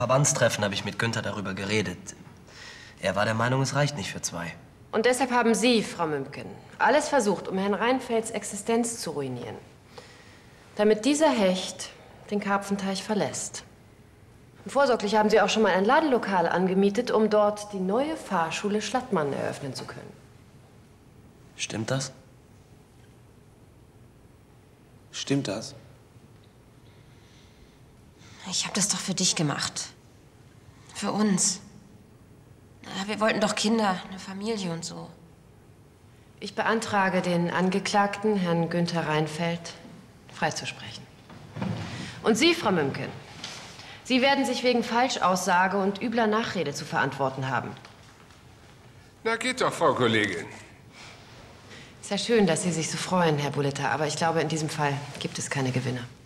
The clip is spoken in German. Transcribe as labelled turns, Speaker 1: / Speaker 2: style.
Speaker 1: Verbandstreffen habe ich mit Günther darüber geredet. Er war der Meinung, es reicht nicht für 2.
Speaker 2: Und deshalb haben Sie, Frau Mümken, alles versucht, um Herrn Reinfelds Existenz zu ruinieren. Damit dieser Hecht den Karpfenteich verlässt. Und vorsorglich haben Sie auch schon mal ein Ladenlokal angemietet, um dort die neue Fahrschule Schlattmann eröffnen zu können.
Speaker 1: Stimmt das?
Speaker 3: Stimmt das?
Speaker 4: Ich habe das doch für dich gemacht. Für uns. Na, wir wollten doch Kinder, eine Familie und so.
Speaker 2: Ich beantrage den Angeklagten, Herrn Günther Reinfeld, freizusprechen. Und Sie, Frau Mümken, Sie werden sich wegen Falschaussage und übler Nachrede zu verantworten haben.
Speaker 5: Na geht doch, Frau Kollegin.
Speaker 2: Ist ja schön, dass Sie sich so freuen, Herr Bullitter, aber ich glaube, in diesem Fall gibt es keine Gewinner.